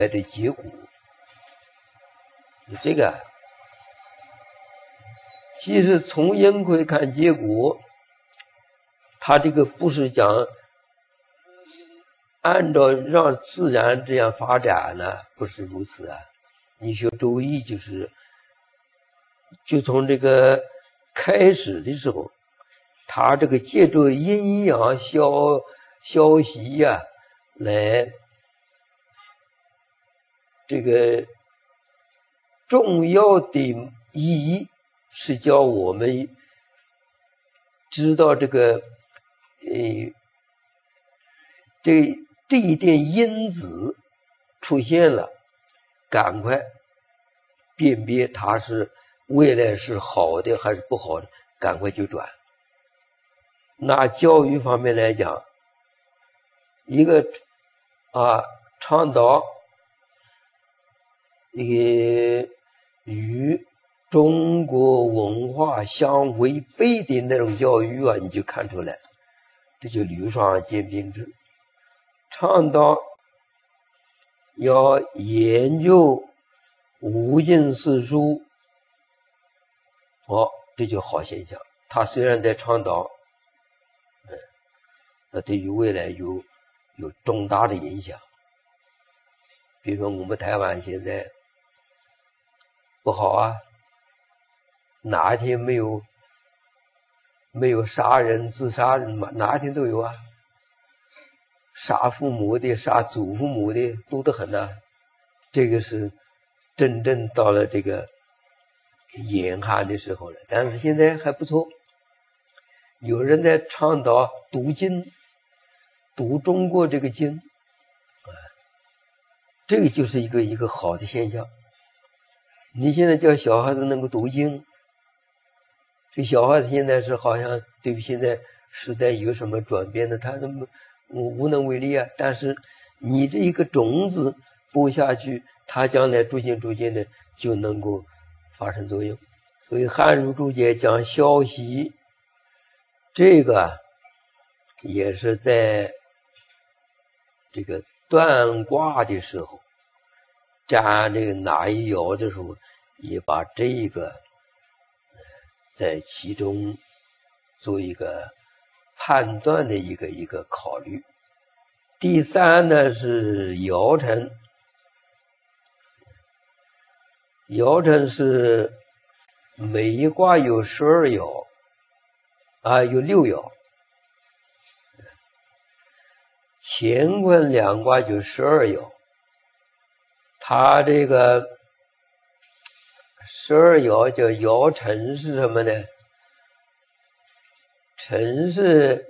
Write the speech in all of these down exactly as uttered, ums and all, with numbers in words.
来的结果。这个其实从因果看结果，他这个不是讲按照让自然这样发展呢，不是如此啊。你学周易就是就从这个开始的时候，他这个借着阴阳消消息呀、啊，来这个重要的意义是叫我们知道这个呃这这一点因子出现了，赶快辨别它是未来是好的还是不好的，赶快就转。拿教育方面来讲，一个啊倡导一个与中国文化相违背的那种教育啊，你就看出来，这就流霜见兵制。倡导要研究五经四书，哦，这就好现象。他虽然在倡导，嗯，那对于未来有有重大的影响。比如说我们台湾现在不好啊，哪一天没有没有杀人自杀人嘛？哪一天都有啊。杀父母的、杀祖父母的多得很呐、啊，这个是真正到了这个严寒的时候了。但是现在还不错，有人在倡导读经，读中国这个经，啊，这个就是一个一个好的现象。你现在叫小孩子能够读经，这小孩子现在是好像对比现在时代有什么转变的，他怎么我无能为力啊！但是你这一个种子播下去，它将来逐渐逐渐的就能够发生作用。所以汉儒注解讲消息，这个也是在这个断卦的时候，占这个哪一爻的时候，也把这个在其中做一个判断的一个一个考虑。第三呢是爻辰，爻辰是每一卦有十二爻啊，有六爻，乾坤两卦就十二爻。它这个十二爻叫爻辰是什么呢？辰是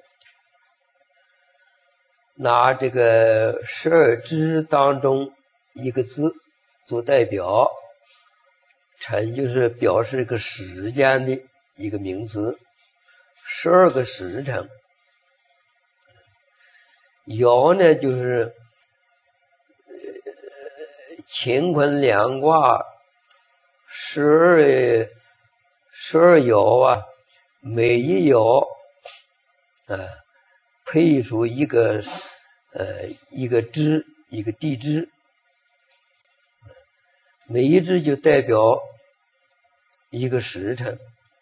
拿这个十二支当中一个字做代表，辰就是表示一个时间的一个名词，十二个时辰。爻呢就是乾坤两卦十二十二爻啊，每一爻啊配出一个呃一个支，一个地支，每一支就代表一个时辰。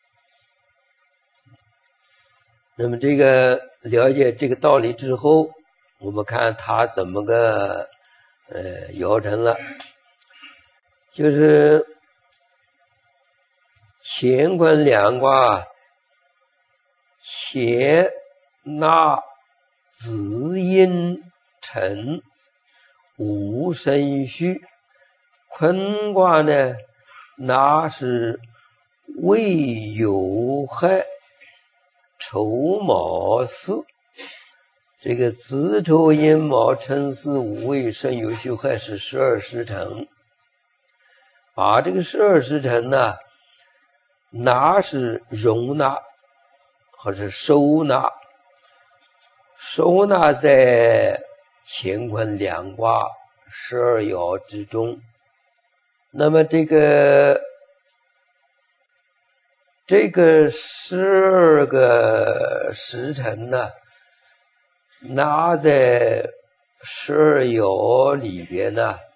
那么这个了解这个道理之后，我们看他怎么个呃爻辰了，就是乾坤两卦，乾纳子阴辰，午申戌。坤卦呢，纳是未酉亥，丑卯巳。这个子丑寅卯辰巳午未申酉戌亥是十二时辰。把这个十二时辰呢，纳是容纳或是收纳，收纳在乾坤两卦十二爻之中。那么这个这个十二个时辰呢，纳在十二爻里边呢，